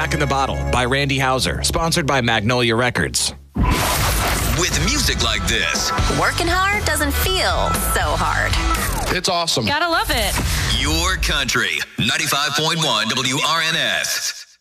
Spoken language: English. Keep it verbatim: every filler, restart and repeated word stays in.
Jack in the Bottle by Randy Houser, sponsored by Magnolia Records. With music like this, working hard doesn't feel so hard. It's awesome. Gotta love it. Your country, ninety-five point one W R N S.